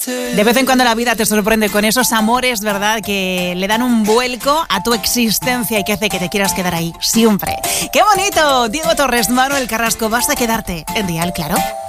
De vez en cuando la vida te sorprende con esos amores, ¿verdad? Que le dan un vuelco a tu existencia y que hace que te quieras quedar ahí siempre. ¡Qué bonito! Diego Torres, Manuel Carrasco, vas a quedarte en Dial, claro.